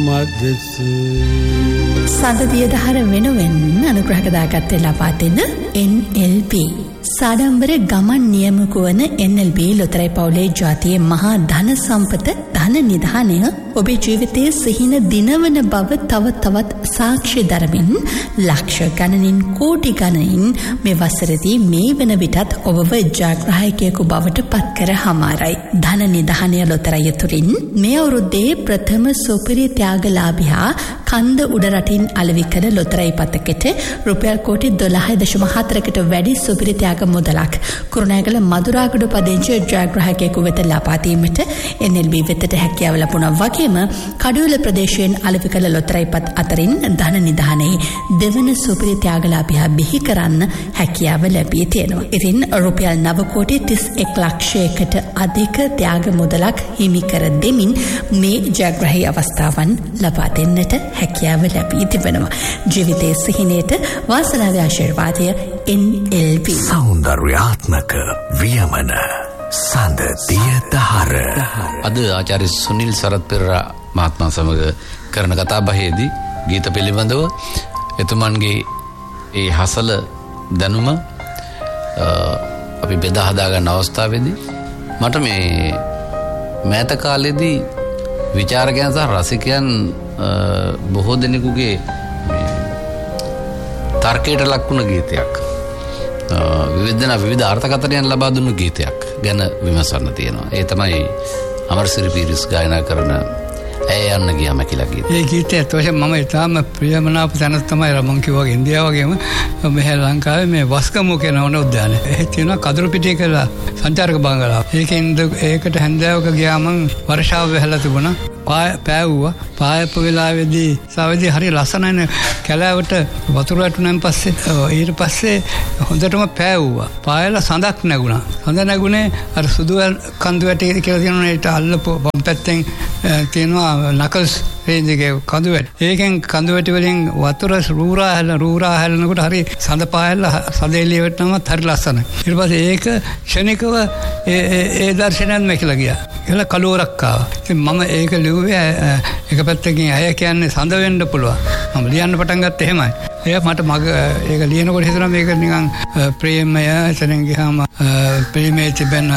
මදස සඳදියදහර වෙනුවෙන් අනුග්‍රහකදාගත් වෙලා දෙන NLB සාඩම්බර ගමන් නියමක වන NLB ලොතරැයි පවුලේ ජාතියේ මහා ධන සම්පත ධන නිධානය ඔබේ ජීවිතයේ සිහින දිනවන බව තව තවත් සාක්ෂි දරමින් ලක්ෂ ගණනින් කෝටි ගණනින් මේ වසරදී මේ වන විටත් ඔබව ජාග්‍රාහකයෙකු බවට පත්කර හමාරයි. ධන නිධානය ලොතරැය තුළින් මේ අවුරුද්දේ ප්‍රථම සුපිරි ත්‍යාගලාභියා කන්ද උඩරටින් අලෙවි කළ ලොතරැයි පතකට රුපියල් කෝටි 12.4කට වැඩි සුපිරි ත්‍යාග මුදලක් කුරුණෑගල මදුරාගඩු පදිංචි ජාග්‍රාහකයෙකු වෙත ලබා දීමට NLB වෙතට හැකියාව ලැබුණා වගේම කඩුවල ප්‍රදේශයෙන් අලෙවි කළ ලොතරැයි පත් අතරින් ධන නිධානයේ දෙවන සුපිරි ත්‍යාගලාභියා බිහි කරන්න හැකියාව ලැබී තියෙනවා. ඉතින් රුපියල් 9 කෝටි 31 ලක්ෂයකට අධික ත්‍යාග මුදලක් හිමි කර දෙමින් මේ ජාග්‍රාහී අවස්ථාවන් ලබා දෙන්නට හැකියාව ලැබී තිබෙනවා. ජීවිතයේ සිහිනයට වාසනාවේ ආශිර්වාදය NLB. සෞන්දර්යාත්මක වියමන සඳ දිය දහර. අද ආචාර්ය සුනිල් සරත් පෙරේරා මහත්මයා සමග කරන කතාබහේදී ගීත පිළිබඳව එතුමන්ගේ ඒ හසල දැනුම අපි බෙදා හදා ගන්න අවස්ථාවේදී මට මේ මෑත කාලේදී විචාරකයන් සහ රසිකයන් බොහෝ දෙනෙකුගේ තර්කයට ලක් වුණ ගීතයක්, විවිධ අර්ථකථනයන් ලබා දුන්නු ගීතයක් ගැන විමසන්න තියෙනවා. ඒ තමයි අමරසිරි පීරිස් ගායනා කරන ඇය යන්න ගියාම කියලා ගීතය. ඒ ගීතය ඇත්තටම මම ඉතාම ප්‍රියමනාප තැනක් තමයි මම කිව්වා ඉන්දියාව වගේම මෙහෙ ලංකාවේ මේ වස්කමු කියන වන උද්‍යානය. ඒ තියෙනවා කඳුරු පිටිය කියලා සංචාරක බංගලාව. ඒකට හැන්දෑවක ගියාම වර්ෂාව වැහලා තිබුණා. පෑවුවා. පායපු වෙලාවේදී සාවේදී හරි ලස්සනයි කැලෑවට වතුර වැටුණාන් පස්සේ ඊට පස්සේ හොඳටම පෑවුවා. පායලා සඳක් නැගුණා. සඳ නැගුණේ අර සුදු කඳු වැටේ කියලා තියෙනවා. ඒට අල්ලපු වම් පැත්තෙන් තියෙනවා නකල්ස් රේන්ජගේ කඳු වැට. ඒකෙන් කඳු වැටි වලින් වතුර රූරා හැලනකොට හරි සඳ පායලා සඳ එළිය වැටෙනමත් හරි ලස්සනයි. ඊට පස්සේ ඒක ක්ෂණිකව ඒ දර්ශනයත් මේකලා ගියා. ඒල කලෝරක් ආවා. ඉතින් මම ඒක ලිව්වේ එක පැත්තකින් අය කියන්නේ සඳ වෙන්න පුළුවන්. මම ලියන්න පටන් ගත්තේ එහෙමයි. ඒක මට ඒක ලියනකොට හිතුණා මේක නිකන් ප්‍රේමය එතනින් ගියාම ප්‍රේමයේ තිබෙන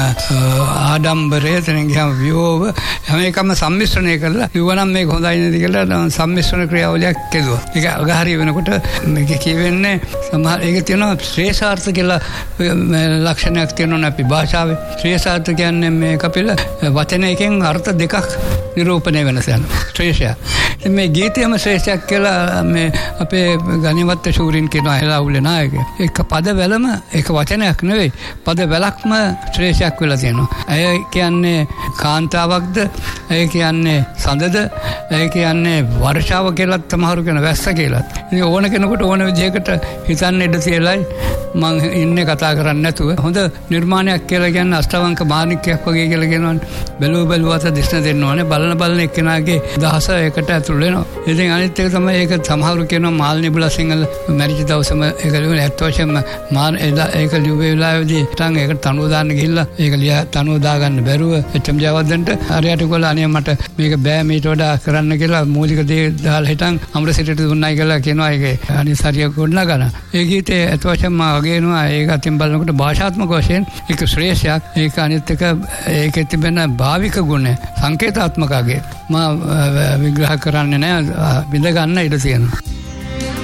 ආඩම්බරය එතනින් ගියාම වියෝව හැම එකම සම්මිශ්‍රණය කරලා ලිව්වනම් මේක හොඳයි නේද කියලා සම්මිශ්‍රණ ක්‍රියාවලියක් කෙරුවා. ඒක අගහරිය වෙනකොට මේක කියවෙන්නේ සමහර ඒක තියෙනවා ශ්‍රේෂාර්ථ කියලා ලක්ෂණයක් තියෙනවා අපි භාෂාවේ. ශ්‍රේෂාර්ථ කියන්නේ මේක අපිට වචනයකින් අර්ථ දෙකක් නිරූපණය වෙනස යනවා. ශ්‍රේෂය. ඉතින් මේ ගීතයම ශ්‍රේෂයක් කියලා මේ අපේ ගණිතවත් ශූරින් කියන අයලාවුලේ නායක. ඒක පදවලම ඒක වචනයක් නෙවෙයි. පදවලක්ම ශ්‍රේෂයක් වෙලා තියෙනවා. අය කියන්නේ කාන්තාවක්ද? අය කියන්නේ සඳද? අය කියන්නේ වර්ෂාව කියලාත් තමහරු කියන වැස්ස කියලාත්. ඉතින් ඕන කෙනෙකුට ඕන විදිහකට හිතන්න ඉඩ තියලායි මම ඉන්නේ කතා කරන්නේ නැතුව. හොඳ නිර්මාණයක් කියලා කියන්නේ අෂ්ටවංක මාණික්කයක් වගේ කියලා කියනවනේ. බැලුවත් දිස්න දෙන්න ඕනේ. බලන එක්කෙනාගේ දහස ඒකට ඇතුල් වෙනවා. ඉතින් අනිත් එක තමයි ඒක සමහරු කියනවා මාල්නි බුලා සිංහල මැරිච්ච දවසම ඒක ලියුනේ ඇත්තවශයෙන්ම මාන ඒක ලියුවේ වෙලාවේදී හිටන් ඒකට තනුව දාන්න ගිහිල්ලා ඒක ලියා තනුව දාගන්න බැරුව එච්චම ජයවර්ධනට හරියට ගොල්ල අනේ මට මේක බෑ මීට වඩා කරන්න කියලා මූලික දේ දාලා හිටන් අමරසිරිට දුන්නයි කියලා කියනවා. ඒකේ අනිත් හරිය ගොඩනගන. ඒ ගීතේ ඇත්තවශයෙන්ම වගේනවා. ඒක අතින් බලනකොට භාෂාත්මක වශයෙන් ඒක ශ්‍රේෂයක්. ඒක අනිත් එක ඒකේ තිබෙන භාවික ගුණ සංකේතාත්මකගේ මම විග්‍රහ කරන්නේ නැහැ. විඳ ගන්න ඉඩ තියෙනවා.